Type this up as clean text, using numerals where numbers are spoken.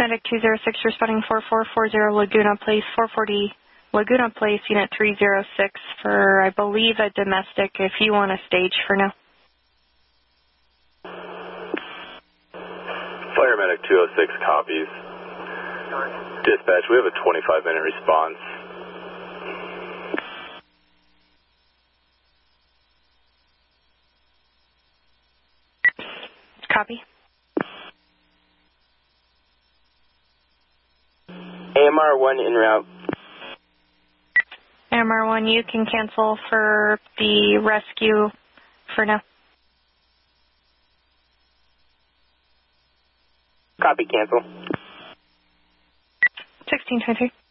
Medic 206 responding 4440 Laguna Place, 440 Laguna Place, Unit 306 for, I believe, a domestic if you want to stage for now. Fire Medic 206 copies. Dispatch, we have a 25-minute response. Copy. AMR-1 en route. AMR-1, you can cancel for the rescue for now. Copy, cancel. 1623.